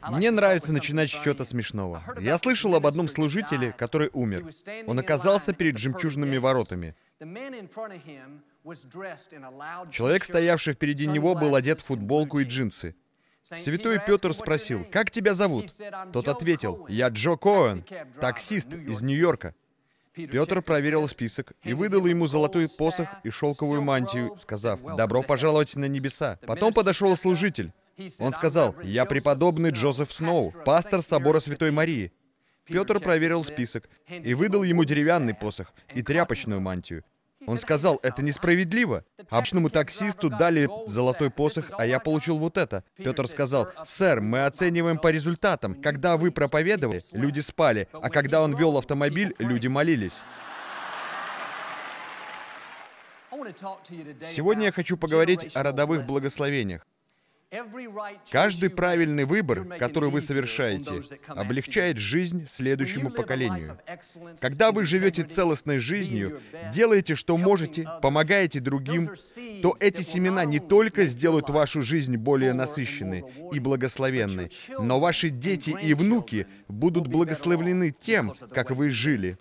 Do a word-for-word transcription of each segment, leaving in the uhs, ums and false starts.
Мне нравится начинать с чего-то смешного. Я слышал об одном служителе, который умер. Он оказался перед жемчужными воротами. Человек, стоявший впереди него, был одет в футболку и джинсы. Святой Петр спросил: «Как тебя зовут?» Тот ответил: «Я Джо Коэн, таксист из Нью-Йорка». Петр проверил список и выдал ему золотой посох и шелковую мантию, сказав: «Добро пожаловать на небеса». Потом подошел служитель. Он сказал: «Я преподобный Джозеф Сноу, пастор собора Святой Марии». Петр проверил список и выдал ему деревянный посох и тряпочную мантию. Он сказал: «Это несправедливо. Обычному таксисту дали золотой посох, а я получил вот это». Петр сказал: «Сэр, мы оцениваем по результатам. Когда вы проповедовали, люди спали, а когда он вел автомобиль, люди молились». Сегодня я хочу поговорить о родовых благословениях. Каждый правильный выбор, который вы совершаете, облегчает жизнь следующему поколению. Когда вы живете целостной жизнью, делаете, что можете, помогаете другим, то эти семена не только сделают вашу жизнь более насыщенной и благословенной, но ваши дети и внуки будут благословлены тем, как вы жили.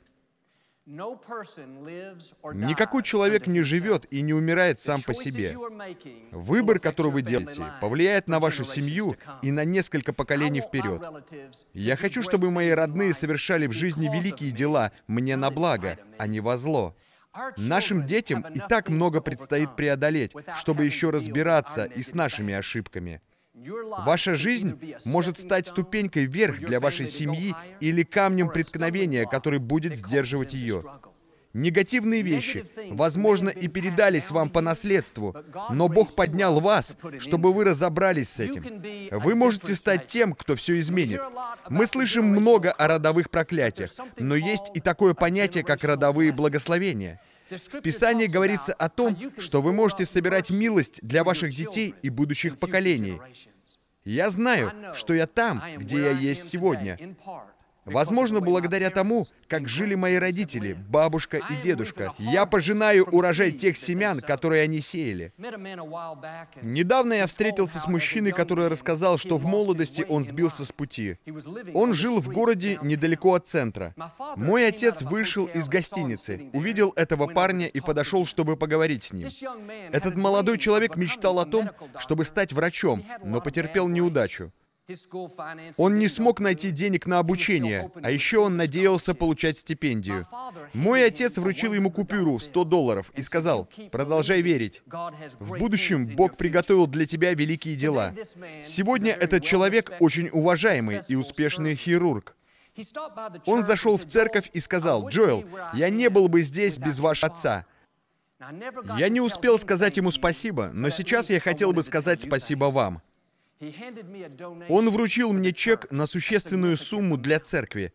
Никакой человек не живет и не умирает сам по себе. Выбор, который вы делаете, повлияет на вашу семью и на несколько поколений вперед. Я хочу, чтобы мои родные совершали в жизни великие дела мне на благо, а не во зло. Нашим детям и так много предстоит преодолеть, чтобы еще разбираться и с нашими ошибками. Ваша жизнь может стать ступенькой вверх для вашей семьи или камнем преткновения, который будет сдерживать ее. Негативные вещи, возможно, и передались вам по наследству, но Бог поднял вас, чтобы вы разобрались с этим. Вы можете стать тем, кто все изменит. Мы слышим много о родовых проклятиях, но есть и такое понятие, как родовые благословения. В Писании говорится о том, что вы можете собирать милость для ваших детей и будущих поколений. Я знаю, что я там, где я есть сегодня. Возможно, благодаря тому, как жили мои родители, бабушка и дедушка. Я пожинаю урожай тех семян, которые они сеяли. Недавно я встретился с мужчиной, который рассказал, что в молодости он сбился с пути. Он жил в городе недалеко от центра. Мой отец вышел из гостиницы, увидел этого парня и подошел, чтобы поговорить с ним. Этот молодой человек мечтал о том, чтобы стать врачом, но потерпел неудачу. Он не смог найти денег на обучение, а еще он надеялся получать стипендию. Мой отец вручил ему купюру в сто долларов и сказал: «Продолжай верить. В будущем Бог приготовил для тебя великие дела». Сегодня этот человек очень уважаемый и успешный хирург. Он зашел в церковь и сказал: «Джоэл, я не был бы здесь без вашего отца». Я не успел сказать ему спасибо, но сейчас я хотел бы сказать спасибо вам. Он вручил мне чек на существенную сумму для церкви.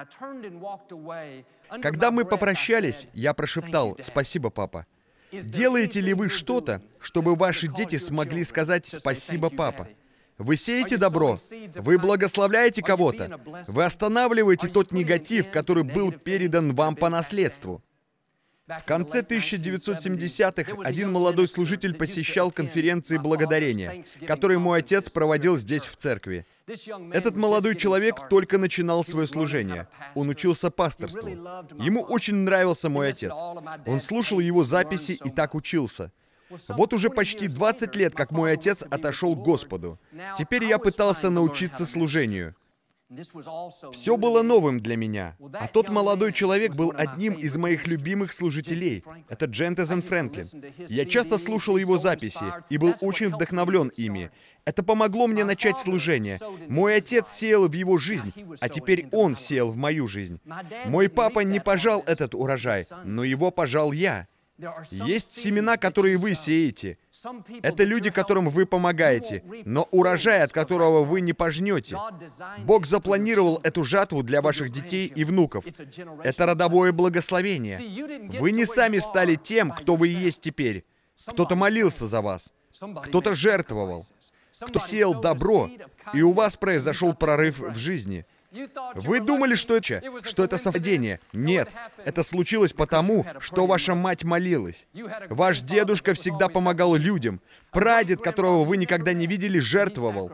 Когда мы попрощались, я прошептал: «Спасибо, папа». Делаете ли вы что-то, чтобы ваши дети смогли сказать «Спасибо, папа»? Вы сеете добро, вы благословляете кого-то, вы останавливаете тот негатив, который был передан вам по наследству. В конце тысяча девятьсот семидесятых один молодой служитель посещал конференции благодарения, которые мой отец проводил здесь, в церкви. Этот молодой человек только начинал свое служение. Он учился пасторству. Ему очень нравился мой отец. Он слушал его записи и так учился. Вот уже почти двадцать лет, как мой отец отошел к Господу. Теперь я пытался научиться служению. Все было новым для меня. А тот молодой человек был одним из моих любимых служителей. Это Джентезен Фрэнклин. Я часто слушал его записи и был очень вдохновлен ими. Это помогло мне начать служение. Мой отец сеял в его жизнь, а теперь он сеял в мою жизнь. Мой папа не пожал этот урожай, но его пожал я. Есть семена, которые вы сеете. Это люди, которым вы помогаете, но урожай, от которого вы не пожнете. Бог запланировал эту жатву для ваших детей и внуков. Это родовое благословение. Вы не сами стали тем, кто вы есть теперь. Кто-то молился за вас, кто-то жертвовал, кто сеял добро, и у вас произошел прорыв в жизни. Вы думали, что это, что это совпадение? Нет, это случилось потому, что ваша мать молилась. Ваш дедушка всегда помогал людям. Прадед, которого вы никогда не видели, жертвовал.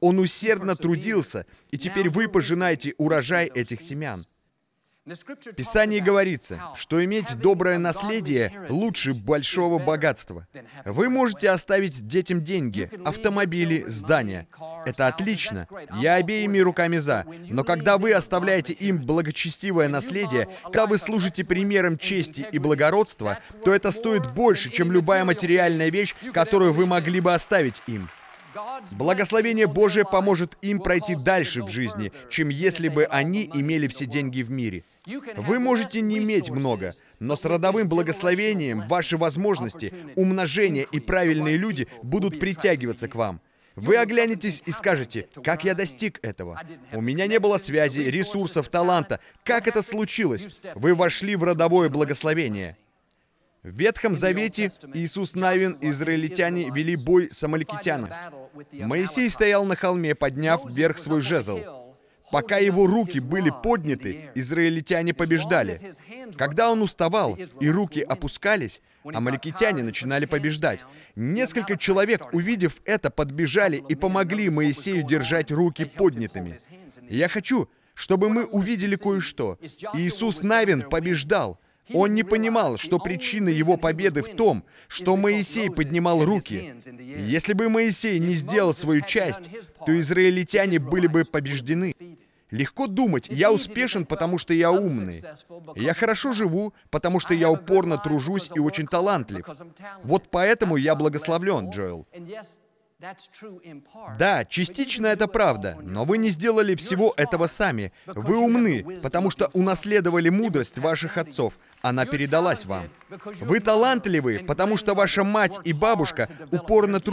Он усердно трудился, и теперь вы пожинаете урожай этих семян. В Писании говорится, что иметь доброе наследие лучше большого богатства. Вы можете оставить детям деньги, автомобили, здания. Это отлично. Я обеими руками за. Но когда вы оставляете им благочестивое наследие, когда вы служите примером чести и благородства, то это стоит больше, чем любая материальная вещь, которую вы могли бы оставить им. Благословение Божие поможет им пройти дальше в жизни, чем если бы они имели все деньги в мире. Вы можете не иметь много, но с родовым благословением ваши возможности, умножение и правильные люди будут притягиваться к вам. Вы оглянетесь и скажете: «Как я достиг этого? У меня не было связи, ресурсов, таланта. Как это случилось?» Вы вошли в родовое благословение. В Ветхом Завете Иисус Навин и израильтяне вели бой с амаликитянами. Моисей стоял на холме, подняв вверх свой жезл. Пока его руки были подняты, израильтяне побеждали. Когда он уставал и руки опускались, амаликитяне начинали побеждать. Несколько человек, увидев это, подбежали и помогли Моисею держать руки поднятыми. Я хочу, чтобы мы увидели кое-что. Иисус Навин побеждал. Он не понимал, что причина его победы в том, что Моисей поднимал руки. Если бы Моисей не сделал свою часть, то израильтяне были бы побеждены. Легко думать: я успешен, потому что я умный. Я хорошо живу, потому что я упорно тружусь и очень талантлив. Вот поэтому я благословлен, Джоэл. Да, частично это правда, но вы не сделали всего этого сами. Вы умны, потому что унаследовали мудрость ваших отцов. Она передалась вам. Вы талантливы, потому что ваша мать и бабушка упорно трудились.